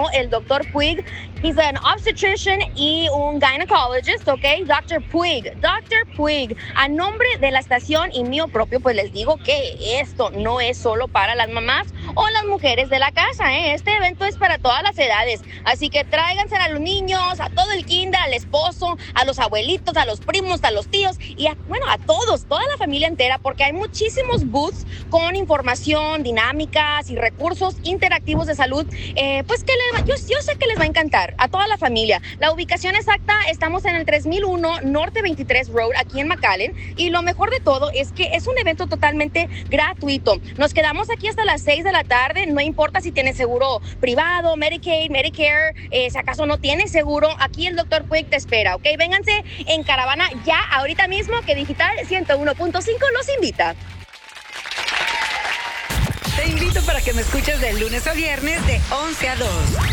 mismo, el doctor Puig. He's an obstetrician y un gynecologist, ¿ok? Dr. Puig. Dr. Puig. A nombre de la estación y mío propio, pues les digo que esto no es solo para las mamás o las mujeres de la casa, ¿eh? Este evento es para todas las edades. Así que tráiganse a los niños, a todo el kinder, al esposo, a los abuelitos, a los primos, a los tíos y a todos, toda la familia entera, porque hay muchísimos booths con información, dinámicas y recursos interactivos de salud, pues que yo sé que les va a encantar a toda la familia. La ubicación exacta, estamos en el 3001 Norte 23 Road, aquí en McAllen, y lo mejor de todo es que es un evento totalmente gratuito. Nos quedamos aquí hasta las 6 de la tarde, no importa si tienes seguro privado, Medicaid, Medicare, si acaso no tienes seguro, aquí el Dr. Puig te espera, ¿ok? Vénganse en caravana ya, ahorita mismo, que Digital 101.5 los invita. Te invito para que me escuches de lunes a viernes de 11 a 2.